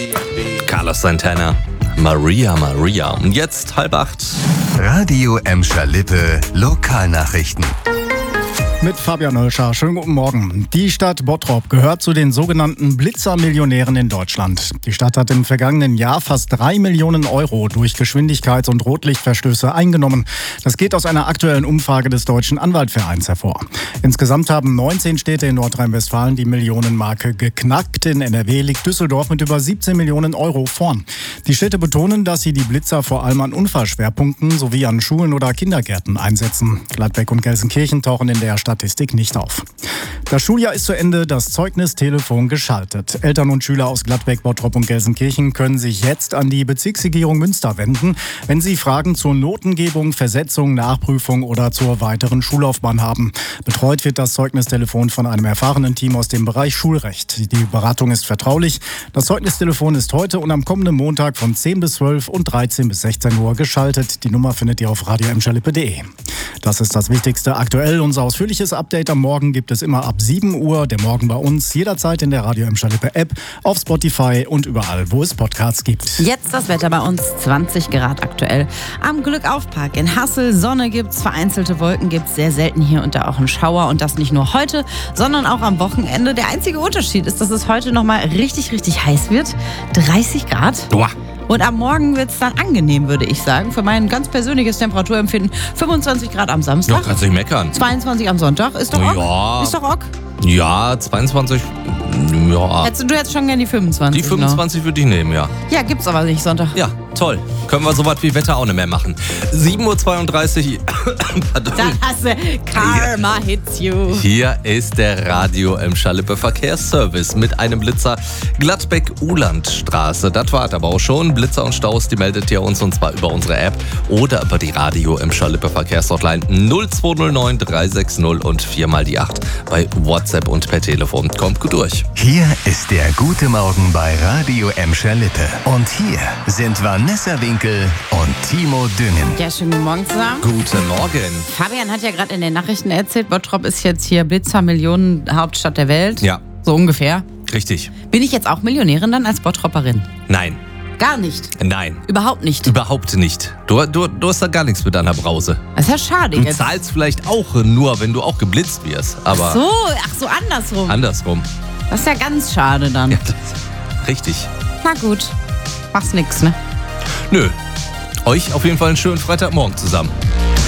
Carlos Santana, Maria, Maria. Und jetzt 7:30. Radio Emscher Lippe, Lokalnachrichten. Mit Fabian Hölscher. Schönen guten Morgen. Die Stadt Bottrop gehört zu den sogenannten Blitzer-Millionären in Deutschland. Die Stadt hat im vergangenen Jahr fast 3 Millionen Euro durch Geschwindigkeits- und Rotlichtverstöße eingenommen. Das geht aus einer aktuellen Umfrage des Deutschen Anwaltvereins hervor. Insgesamt haben 19 Städte in Nordrhein-Westfalen die Millionenmarke geknackt. In NRW liegt Düsseldorf mit über 17 Millionen Euro vorn. Die Städte betonen, dass sie die Blitzer vor allem an Unfallschwerpunkten sowie an Schulen oder Kindergärten einsetzen. Gladbeck und Gelsenkirchen tauchen in der Statistik nicht auf. Das Schuljahr ist zu Ende, das Zeugnistelefon geschaltet. Eltern und Schüler aus Gladbeck, Bottrop und Gelsenkirchen können sich jetzt an die Bezirksregierung Münster wenden, wenn sie Fragen zur Notengebung, Versetzung, Nachprüfung oder zur weiteren Schullaufbahn haben. Betreut wird das Zeugnistelefon von einem erfahrenen Team aus dem Bereich Schulrecht. Die Beratung ist vertraulich. Das Zeugnistelefon ist heute und am kommenden Montag von 10 bis 12 und 13 bis 16 Uhr geschaltet. Die Nummer findet ihr auf radioemscherlippe.de. Das ist das Wichtigste aktuell. Unser ausführliches Update am Morgen gibt es immer ab 7 Uhr. Der Morgen bei uns jederzeit in der Radio Emscher Lippe App, auf Spotify und überall, wo es Podcasts gibt. Jetzt das Wetter bei uns, 20 Grad aktuell. Am Glückaufpark in Hassel, Sonne gibt's, vereinzelte Wolken gibt's, sehr selten hier und da auch ein Schauer. Und das nicht nur heute, sondern auch am Wochenende. Der einzige Unterschied ist, dass es heute nochmal richtig, richtig heiß wird. 30 Grad. Boah. Und am Morgen wird es dann angenehm, würde ich sagen. Für mein ganz persönliches Temperaturempfinden 25 Grad am Samstag. Ja, kannst nicht meckern. 22 am Sonntag. Ist doch ok. Ja. Ist doch ok. Ja, 22. Ja. Du hättest schon gerne die 25. Die 25 würde ich nehmen, ja. Ja, gibt's aber nicht Sonntag. Ja, toll. Können wir sowas wie Wetter auch nicht mehr machen. 7:32 Uhr. Pardon. Dann hast du Karma hits you. Hier ist der Radio Emscher Lippe Verkehrsservice mit einem Blitzer Gladbeck-Ulandstraße. Das war aber auch schon. Blitzer und Staus, die meldet ihr uns und zwar über unsere App oder über die Radio Emscher Lippe Verkehrshotline 0209 360 und 4x8 bei WhatsApp und per Telefon. Kommt gut durch. Hier ist der gute Morgen bei Radio Emscher Lippe. Und hier sind Vanessa Winkel und Timo Düngen. Ja, schönen guten Morgen zusammen. Guten Morgen. Fabian hat ja gerade in den Nachrichten erzählt, Bottrop ist jetzt hier Blitzer-Millionen-Hauptstadt der Welt. Ja. So ungefähr. Richtig. Bin ich jetzt auch Millionärin dann als Bottropperin? Nein. Gar nicht. Nein. Überhaupt nicht. Überhaupt nicht. Du hast da gar nichts mit deiner Brause. Das ist ja schade Du jetzt. zahlst vielleicht auch nur, wenn du auch geblitzt wirst. Aber Ach so, andersrum. andersrum. Das ist ja ganz schade dann. Ja, das, richtig. Na gut. Mach's nix, ne? Nö. Euch auf jeden Fall einen schönen Freitagmorgen zusammen.